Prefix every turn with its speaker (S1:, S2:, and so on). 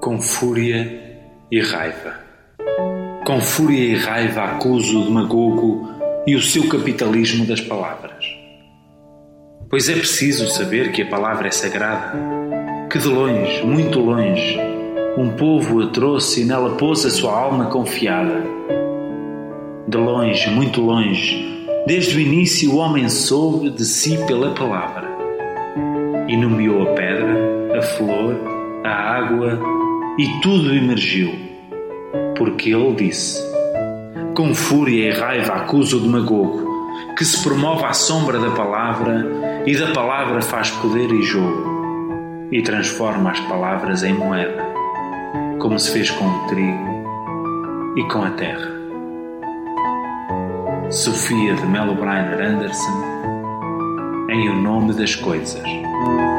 S1: com fúria e raiva. Com fúria e raiva acuso o demagogo e o seu capitalismo das palavras. Pois é preciso saber que a palavra é sagrada, que de longe, muito longe, um povo a trouxe e nela pôs a sua alma confiada. De longe, muito longe, desde o início o homem soube de si pela palavra e nomeou a pedra, a flor, a água e tudo emergiu, porque ele disse: com fúria e raiva acusa o demagogo que se promove à sombra da palavra e da palavra faz poder e jogo e transforma as palavras em moeda, como se fez com o trigo e com a terra. Sofia de Mello Briner Anderson, em O Nome das Coisas.